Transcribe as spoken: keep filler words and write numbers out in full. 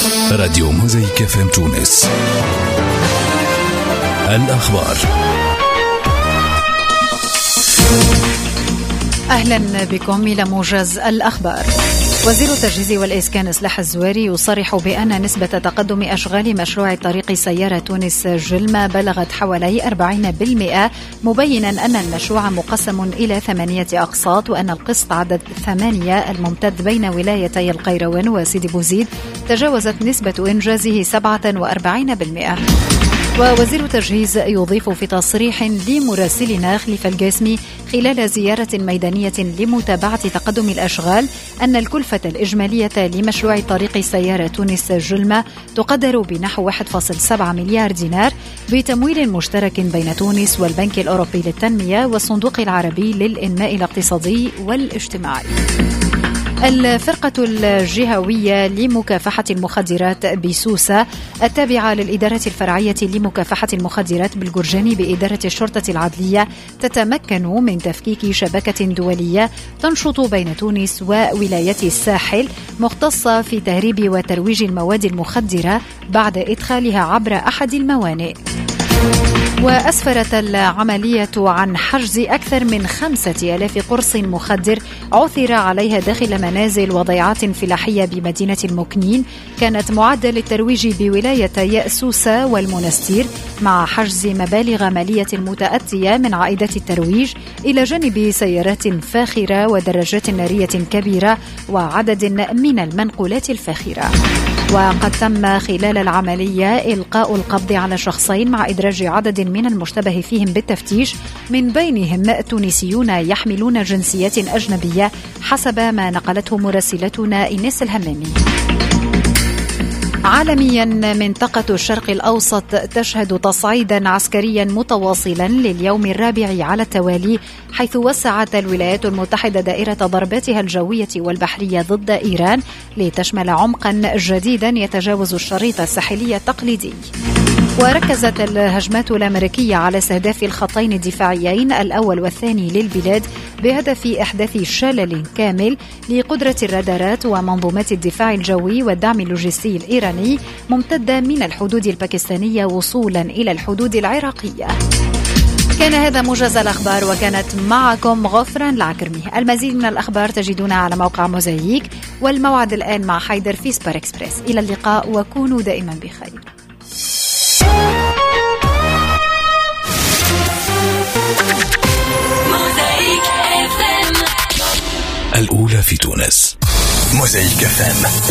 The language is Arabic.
راديو موزايك اف ام تونس. الأخبار. أهلا بكم إلى موجز الأخبار. وزير التجهيز والإسكان سلاح الزواري يصرح بأن نسبة تقدم أشغال مشروع طريق سيارة تونس جلمة بلغت حوالي أربعين بالمئة، مبينا أن المشروع مقسم إلى ثمانية أقساط، وأن القسط عدد ثمانية الممتد بين ولايتي القيروان وسيدي بوزيد تجاوزت نسبة إنجازه سبعة وأربعين بالمئة. ووزير التجهيز يضيف في تصريح لمراسلنا خليفة القاسمي خلال زيارة ميدانية لمتابعة تقدم الأشغال أن الكلفة الإجمالية لمشروع طريق سيارة تونس جلمة تقدر بنحو واحد فاصلة سبعة مليار دينار بتمويل مشترك بين تونس والبنك الأوروبي للتنمية والصندوق العربي للإنماء الاقتصادي والاجتماعي. الفرقة الجهوية لمكافحة المخدرات بسوسة التابعة للإدارة الفرعية لمكافحة المخدرات بالجرجاني بإدارة الشرطة العدلية تتمكن من تفكيك شبكة دولية تنشط بين تونس وولاية الساحل مختصة في تهريب وترويج المواد المخدرة بعد إدخالها عبر أحد الموانئ. وأسفرت العملية عن حجز أكثر من خمسة آلاف قرص مخدر عثر عليها داخل منازل وضيعات فلاحية بمدينة المكنين كانت معدة للترويج بولايتي سوسة والمنستير، مع حجز مبالغ مالية متأتية من عائدات الترويج إلى جانب سيارات فاخرة ودراجات نارية كبيرة وعدد من المنقولات الفاخرة. وقد تم خلال العملية إلقاء القبض على شخصين مع إدراج عدد من المشتبه فيهم بالتفتيش، من بينهم تونسيون يحملون جنسيات أجنبية حسب ما نقلته مراسلتنا إنيس الهمامي. عالميا، منطقة الشرق الأوسط تشهد تصعيدا عسكريا متواصلا لليوم الرابع على التوالي، حيث وسعت الولايات المتحدة دائرة ضرباتها الجوية والبحرية ضد إيران لتشمل عمقا جديدا يتجاوز الشريط الساحلي التقليدي. وركزت الهجمات الأمريكية على استهداف الخطين الدفاعيين الأول والثاني للبلاد بهدف إحداث شلل كامل لقدرة الرادارات ومنظومات الدفاع الجوي والدعم اللوجستي الإيراني، ممتدة من الحدود الباكستانية وصولا إلى الحدود العراقية. كان هذا موجز الأخبار، وكانت معكم غفران العكرمي. المزيد من الأخبار تجدونها على موقع موزايك، والموعد الآن مع حيدر في سبار إكسبريس. إلى اللقاء وكونوا دائما بخير. الأولى في تونس. موزايك اف ام.